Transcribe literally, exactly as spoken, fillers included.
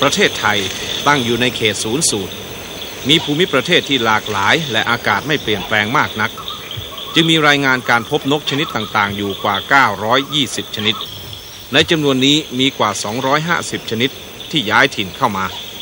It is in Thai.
ประเทศไทยตั้งอยู่ในเขตศูนย์สูตรมีภูมิประเทศที่หลากหลายและอากาศไม่เปลี่ยนแปลงมากนักจึงมีรายงานการพบนกชนิดต่างๆอยู่กว่าเก้าร้อยยี่สิบชนิดในจำนวนนี้มีกว่าสองร้อยห้าสิบชนิดที่ย้ายถิ่นเข้ามา